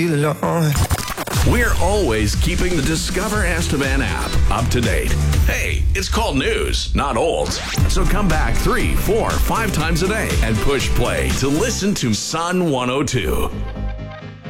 We're always keeping the Discover Esteban app up to date. Hey, it's called news, not old. So come back 3, 4, 5 times a day and push play to listen to Sun 102.